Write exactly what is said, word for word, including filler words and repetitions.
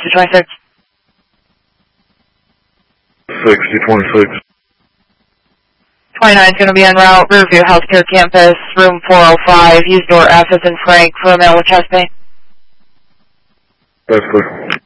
to twenty-six. sixty, twenty-six. twenty-nine is going to be en route, Riverview Healthcare Campus, room four oh five, use door F as in Frank for a male with chest pain. That's clear.